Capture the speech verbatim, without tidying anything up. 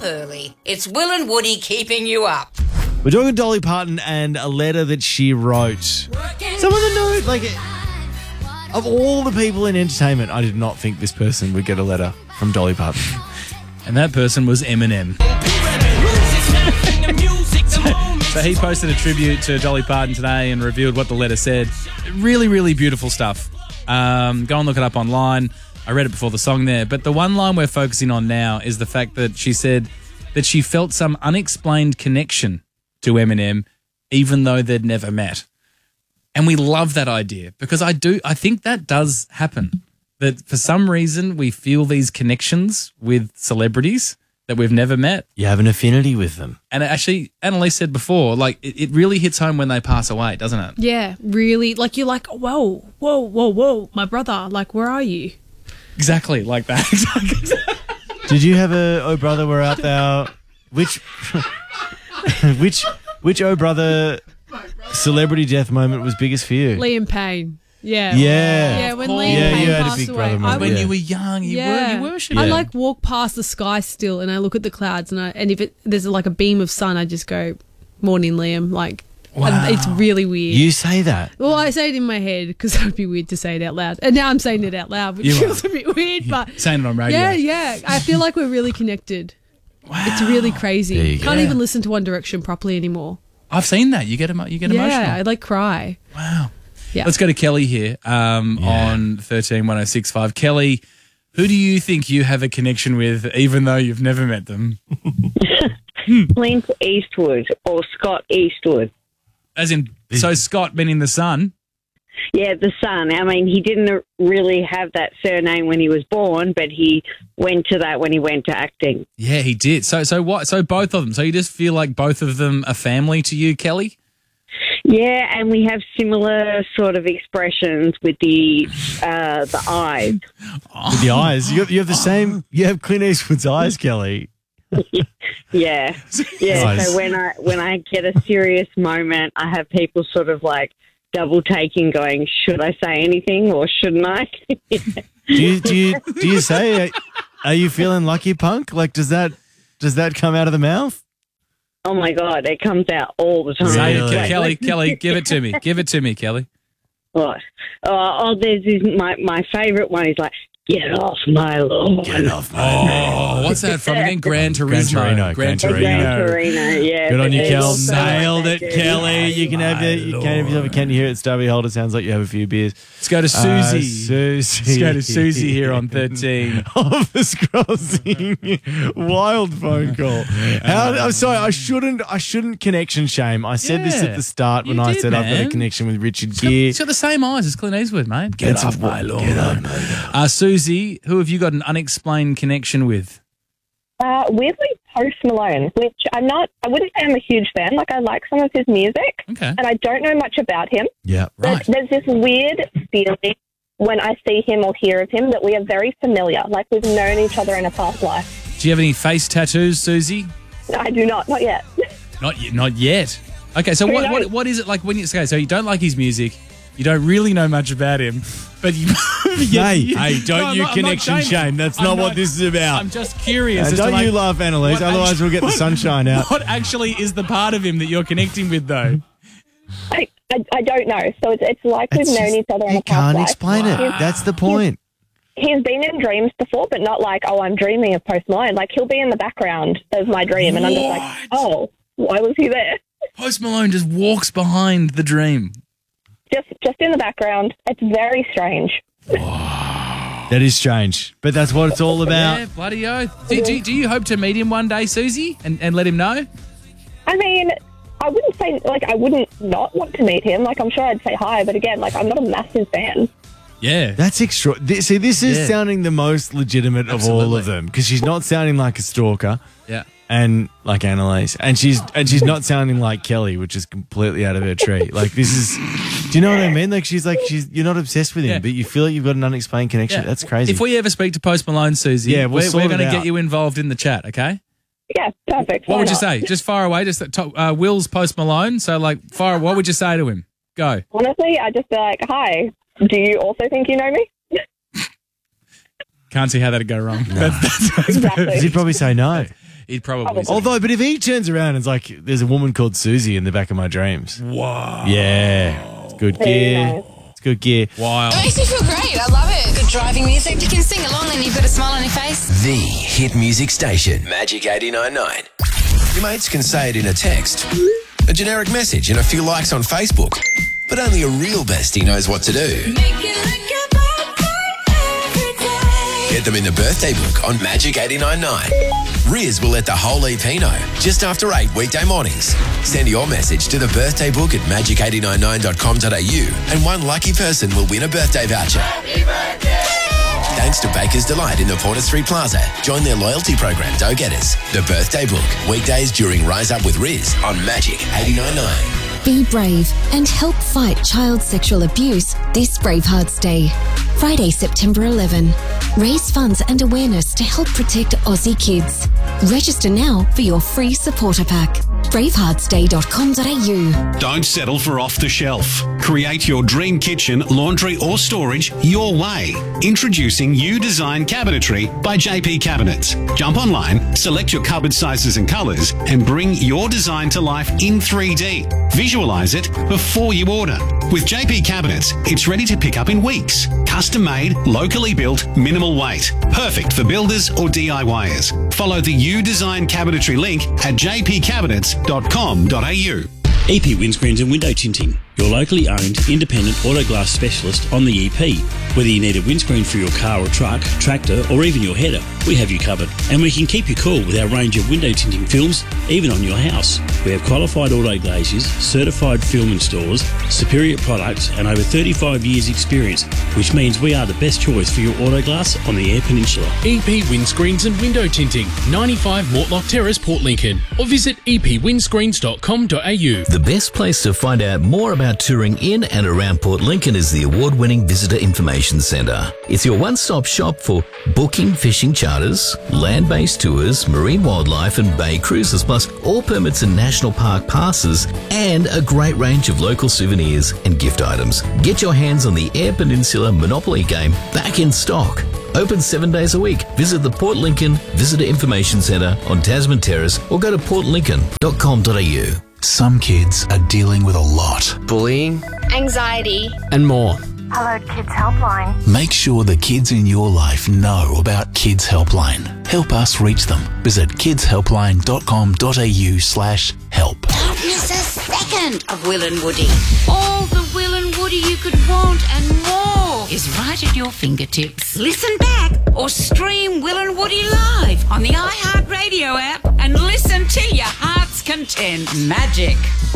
early. It's Will and Woody keeping you up. We're talking Dolly Parton and a letter that she wrote. Some of the note, like, of all the people in entertainment, I did not think this person would get a letter from Dolly Parton. And that person was Eminem. so, so he posted a tribute to Dolly Parton today and revealed what the letter said. Really, really beautiful stuff. Um, go and look it up online. I read it before the song there. But the one line we're focusing on now is the fact that she said that she felt some unexplained connection to Eminem, even though they'd never met. And we love that idea because I do. I think that does happen. That for some reason we feel these connections with celebrities that we've never met. You have an affinity with them. And actually, Annalise said before, like it, it really hits home when they pass away, doesn't it? Yeah, really. Like you're like, whoa, whoa, whoa, whoa, my brother. Like, where are you? Exactly like that. Did you have a oh brother we're out there? Which, which, which oh brother celebrity death moment was biggest for you? Liam Payne. Yeah. Yeah. Yeah, when Of Liam Yeah, Payne you had a passed big away. brother I moment, would, When yeah. you were young, you yeah. were you worship. I Yeah. like walk past the sky still and I look at the clouds and I and if it there's like a beam of sun, I just go, morning, Liam. Like, Wow. and it's really weird. You say that. Well, I say it in my head because it would be weird to say it out loud. And now I'm saying it out loud, which You feels are. a bit weird, but saying it on radio. yeah, yeah. I feel like we're really connected. Wow. It's really crazy. There you Can't go. even listen to One Direction properly anymore. I've seen that. You get emo- you get Yeah, emotional. I like cry. Wow. Yeah. Let's go to Kelly here um, Yeah. on thirteen one oh six five. Kelly, who do you think you have a connection with even though you've never met them? Clint Eastwood or Scott Eastwood. As in, so Scott meaning the son? Yeah, the son. I mean, he didn't really have that surname when he was born, but he went to that when he went to acting. Yeah, he did. So so what? So both of them. So you just feel like both of them are family to you, Kelly? Yeah, and we have similar sort of expressions with the uh, the eyes. With the eyes. You have, you have the same, you have Clint Eastwood's eyes, Kelly. Yeah, yeah. Nice. So when I when I get a serious moment, I have people sort of like double taking, going, "Should I say anything or shouldn't I?" Do you, do you, do you say, are you feeling lucky, punk? Like, does that, does that come out of the mouth? Oh my god, it comes out all the time. Say it, Really? Ke- Kelly, Kelly, give it to me. Give it to me, Kelly. What? Oh, oh, there's this, my my favourite one is like, "Get off my lawn." Get off my Oh, what's that from again? Gran Turismo. Torino, Gran Torino. Gran Torino, yeah. Good on but you, there's Kel. also Nailed like it, that Kelly. dirty You can have it. You can have yourself a can you hear it? Stubby Holder. Sounds like you have a few beers. Let's go to Uh, Susie. Susie. Let's go to Susie here on thirteen. Office crossing. Wild phone call. How, I'm sorry. I shouldn't. I shouldn't connection shame. I said this Yeah, at the start when you I did, said I've got a man. connection with Richard He's got, Gere. he's got the same eyes as Clint Eastwood, mate. Get It's off a- my lawn. get on, Uh, Susie, who have you got an unexplained connection with? Uh, weirdly, Post Malone, which I'm not, I wouldn't say I'm a huge fan. Like, I like some of his music, Okay. and I don't know much about him. Yeah. Right. But there's this weird feeling when I see him or hear of him that we are very familiar, like we've known each other in a past life. Do you have any face tattoos, Susie? I do not, not yet. Not yet. Not yet. Okay, so Who what, what knows? what is it like when you okay? So you don't like his music, you don't really know much about him, but you. Hey, you- hey, don't No, I'm you not- I'm not connection saying- shame. That's I'm not what this is about. I'm just curious. And as to, don't like, you laugh, Annalise, what otherwise actu- we'll get the what- sunshine out. What actually is the part of him that you're connecting with, though? I, I, I don't know. So it's, it's like we've It's known just- each other in you a past can't life. explain it. He's- That's the point. He's been in dreams before, but not like, oh, I'm dreaming of Post Malone. Like, he'll be in the background of my dream, and I'm just like, What? oh, why was he there? Post Malone just walks behind the dream. Just, just in the background. It's very strange. That is strange, but that's what it's all about. Yeah, bloody oath. Do, do, do you hope to meet him one day, Susie, and, and let him know? I mean, I wouldn't say, like, I wouldn't not want to meet him. Like, I'm sure I'd say hi, but again, like, I'm not a massive fan. Yeah. That's extra. Th- See, this is Yeah. sounding the most legitimate of all Absolutely. of them because she's not sounding like a stalker Yeah. and like Annalise, and she's and she's not sounding like Kelly, which is completely out of her tree. Like this is, do you know what I mean? Like she's like she's you're not obsessed with him, Yeah. but you feel like you've got an unexplained connection. Yeah. That's crazy. If we ever speak to Post Malone, Susie, Yeah, we'll we're, sort we're it going to out. get you involved in the chat, okay? Yeah, perfect. What Why would you not? say? Just fire away. Just that top, uh, Will's Post Malone. So, like, fire. What would you say to him? Go. Honestly, I'd just be like, hi, do you also think you know me? Can't see how that'd go wrong. That's, that's, Exactly. He'd probably say no. he'd probably say. Although, but if he turns around and is like, there's a woman called Susie in the back of my dreams. Wow. Yeah. It's good There you gear. go. It's good gear. Wild. It makes me feel great. I love it. Good driving music. You can sing along and you've got a smile on your face. The hit music station, Magic eighty-nine point nine. Your mates can say it in a text, a generic message and a few likes on Facebook, but only a real bestie knows what to do. Get them in the birthday book on Magic eighty-nine point nine. Riz will let the whole E P know just after eight weekday mornings. Send your message to the birthday book at magic eight nine nine dot com dot a u and one lucky person will win a birthday voucher. Happy birthday! Thanks to Baker's Delight in the Porter Street Plaza. Join their loyalty program, Go Getters. The birthday book, weekdays during Rise Up with Riz on Magic eighty-nine point nine. Be brave and help fight child sexual abuse this Bravehearts Day. Friday, September eleventh. Raise funds and awareness to help protect Aussie kids. Register now for your free supporter pack. bravehearts day dot com dot a u. Don't settle for off the shelf. Create your dream kitchen, laundry or storage your way. Introducing U Design Cabinetry by J P Cabinets. Jump online, select your cupboard sizes and colours and bring your design to life in three D. Visualise it before you order. With J P Cabinets, it's ready to pick up in weeks. Custom made, locally built, minimal weight. Perfect for builders or D I Y ers. Follow the U Design Cabinetry link at j p cabinets dot com dot a u. E P Windscreens and Window Tinting, your locally owned independent auto glass specialist on the E P. Whether you need a windscreen for your car or truck, tractor or even your header, we have you covered. And we can keep you cool with our range of window tinting films, even on your house. We have qualified auto glaziers, certified film installers, superior products and over thirty-five years experience, which means we are the best choice for your auto glass on the Eyre Peninsula. E P Windscreens and Window Tinting, ninety-five Mortlock Terrace, Port Lincoln, or visit e p windscreens dot com dot a u. The best place to find out more about touring in and around Port Lincoln is the award-winning Visitor Information Centre. It's your one-stop shop for booking fishing charters, land-based tours, marine wildlife and bay cruises, plus all permits and national park passes, and a great range of local souvenirs and gift items. Get your hands on the Eyre Peninsula Monopoly game back in stock. Open seven days a week. Visit the Port Lincoln Visitor Information Centre on Tasman Terrace or go to port lincoln dot com dot a u. Some kids are dealing with a lot. Bullying, anxiety, and more. Hello Kids Helpline. Make sure the kids in your life know about Kids Helpline. Help us reach them. Visit kids helpline dot com dot a u slash help. Don't miss a second of Will and Woody. All the Will and Woody you could want and more is right at your fingertips. Listen back or stream Will and Woody live on the iHeartRadio app and listen till your heart's content. Magic.